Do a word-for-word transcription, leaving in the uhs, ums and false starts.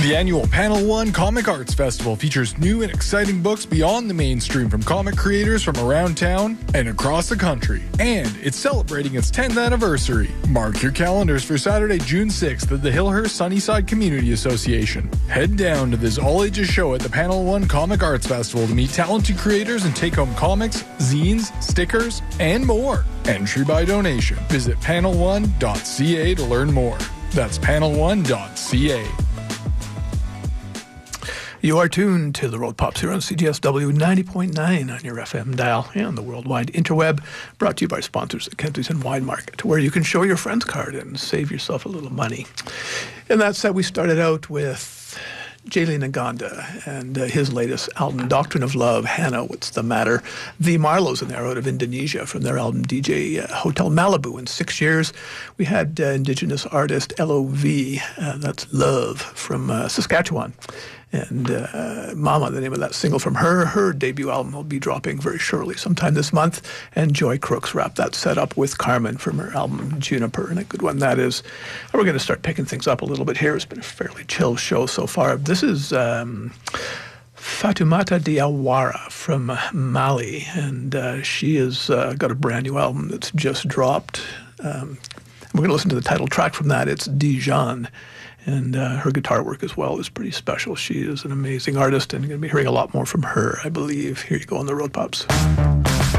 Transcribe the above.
The annual Panel One Comic Arts Festival features new and exciting books beyond the mainstream from comic creators from around town and across the country. And it's celebrating its tenth anniversary. Mark your calendars for Saturday, June sixth at the Hillhurst Sunnyside Community Association. Head down to this all-ages show at the Panel One Comic Arts Festival to meet talented creators and take home comics, zines, stickers, and more. Entry by donation. Visit panel one dot c a to learn more. That's panel one dot c a. You are tuned to the Road Pops here on C G S W ninety point nine on your F M dial and the worldwide interweb, brought to you by sponsors at Kensington Wine Market, where you can show your friend's card and save yourself a little money. And that said, we started out with Jaylee Naganda and uh, his latest album, Doctrine of Love, Hannah, What's the Matter? The Marlos, and they're out of Indonesia from their album D J uh, Hotel Malibu. In six years, we had uh, Indigenous artist L O V, uh, that's Love, from uh, Saskatchewan. And uh, Mama, the name of that single from her. Her debut album will be dropping very shortly, sometime this month. And Joy Crooks wrapped that set up with Carmen from her album Juniper, and a good one that is. And we're going to start picking things up a little bit here. It's been a fairly chill show so far. This is um, Fatoumata Diawara from Mali, and uh, she has uh, got a brand new album that's just dropped. Um, we're going to listen to the title track from that. It's Dijon. And uh, her guitar work as well is pretty special. She is an amazing artist, and you're going to be hearing a lot more from her, I believe. Here you go on the Road Pops.